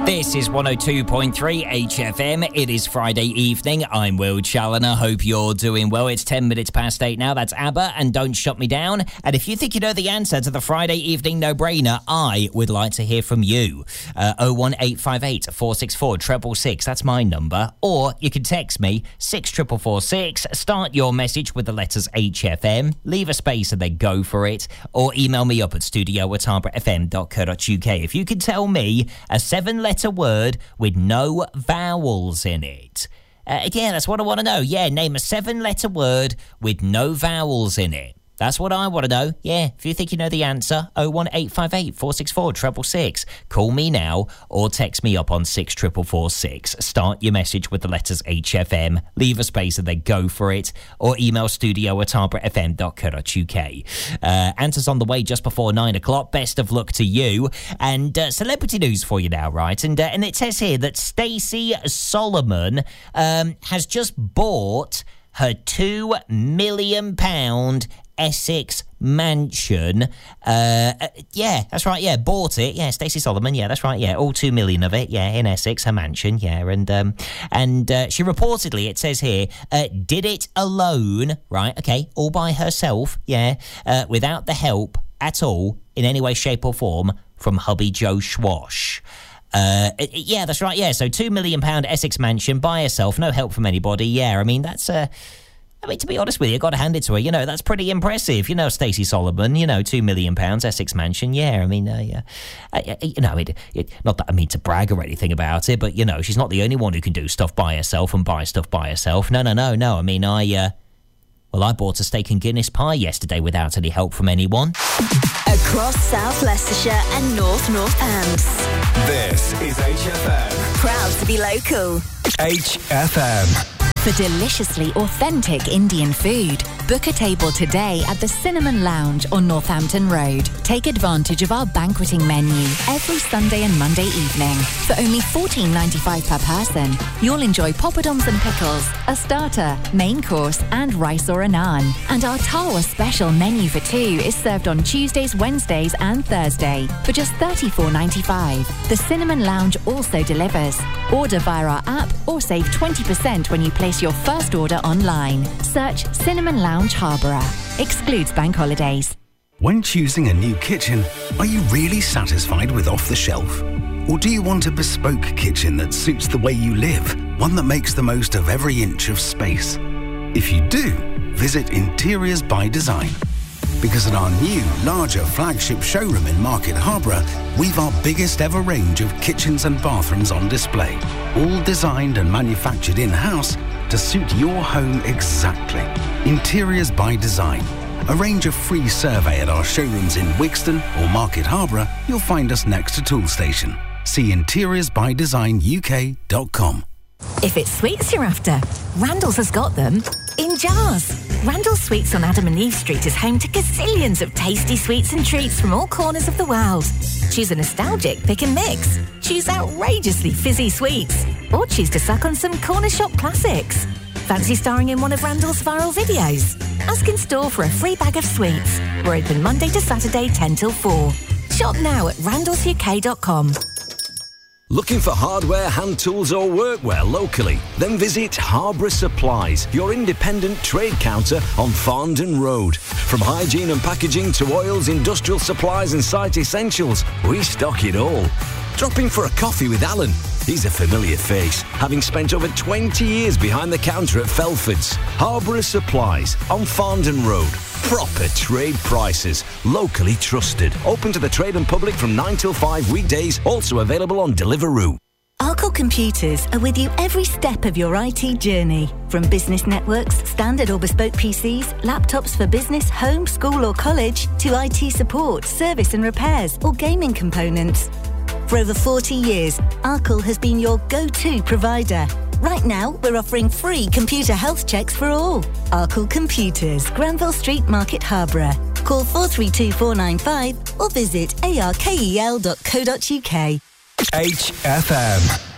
This is 102.3 HFM. It is Friday evening. I'm Will Challoner. Hope you're doing well. It's 10 minutes past 8 now. That's ABBA and Don't Shut Me Down. And if you think you know the answer to the Friday evening no-brainer, I would like to hear from you. 01858 464 666. That's my number. Or you can text me 64446. Start your message with the letters HFM. Leave a space and then go for it. Or email me up at studio@harbourfm.co.uk. If you could tell me a 7-letter word with no vowels in it. Yeah, that's what I want to know. Yeah, name a 7-letter word with no vowels in it. That's what I want to know. Yeah, if you think you know the answer, 01858 464 666. Call me now or text me up on 64446. Start your message with the letters HFM. Leave a space and then go for it. Or email studio@harbourfm.co.uk. Answers on the way just before 9 o'clock. Best of luck to you. And celebrity news for you now, right? And it says here that Stacey Solomon has just bought her £2 million Essex mansion. Yeah, that's right. Yeah, bought it. Yeah, Stacey Solomon. Yeah, that's right. Yeah, all 2 million of it. Yeah, in Essex, her mansion. Yeah, and she reportedly, it says here, did it alone. Right. Okay, all by herself. Yeah, without the help at all in any way, shape, or form from hubby Joe Schwash. Yeah, that's right. Yeah, so £2 million Essex mansion by herself, no help from anybody. Yeah, I mean that's to be honest with you, I've got to hand it to her. You know, that's pretty impressive. You know, Stacey Solomon, you know, £2 million, Essex mansion. Yeah, I mean, not that I mean to brag or anything about it, but, you know, she's not the only one who can do stuff by herself and buy stuff by herself. No. I mean, I bought a steak and Guinness pie yesterday without any help from anyone. Across South Leicestershire and North Northants. This is HFM. Proud to be local. HFM. For deliciously authentic Indian food, book a table today at the Cinnamon Lounge on Northampton Road. Take advantage of our banqueting menu every Sunday and Monday evening. For only $14.95 per person, you'll enjoy poppadoms and pickles, a starter, main course and rice or a naan. And our Tawa special menu for two is served on Tuesdays, Wednesdays and Thursday for just $34.95. The Cinnamon Lounge also delivers. Order via our app or save 20% when you place your first order online. Search Cinnamon Lounge Harborough. Excludes bank holidays. When choosing a new kitchen, are you really satisfied with off the shelf? Or do you want a bespoke kitchen that suits the way you live? One that makes the most of every inch of space? If you do, visit Interiors by Design. Because at our new, larger flagship showroom in Market Harborough, we've our biggest ever range of kitchens and bathrooms on display. All designed and manufactured in-house to suit your home exactly. Interiors by Design. Arrange a free survey at our showrooms in Wixton or Market Harborough. You'll find us next to Tool Station. See interiorsbydesignuk.com. If it's sweets you're after, Randall's has got them in jars. Randall's Sweets on Adam and Eve Street is home to gazillions of tasty sweets and treats from all corners of the world. Choose a nostalgic pick and mix. Choose outrageously fizzy sweets. Or choose to suck on some corner shop classics. Fancy starring in one of Randall's viral videos? Ask in store for a free bag of sweets. We're open Monday to Saturday 10 till 4. Shop now at randallsuk.com. Looking for hardware, hand tools or workwear locally? Then visit Harborough Supplies, your independent trade counter on Farndon Road. From hygiene and packaging to oils, industrial supplies and site essentials, we stock it all. Drop in for a coffee with Alan. He's a familiar face, having spent over 20 years behind the counter at Felford's. Harborough Supplies on Farndon Road. Proper trade prices, locally trusted. Open to the trade and public from 9 till 5 weekdays, also available on Deliveroo. Arcol Computers are with you every step of your IT journey. From business networks, standard or bespoke PCs, laptops for business, home, school or college, to IT support, service and repairs, or gaming components. For over 40 years, Arcol has been your go-to provider. Right now, we're offering free computer health checks for all. Arcol Computers, Granville Street, Market Harborough. Call 432495 or visit arkel.co.uk. HFM.